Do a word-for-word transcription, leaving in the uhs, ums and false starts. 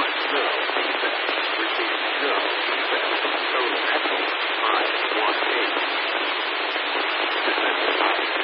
No defect. Repeat, no defect. Total excellent. I want eight. Descending.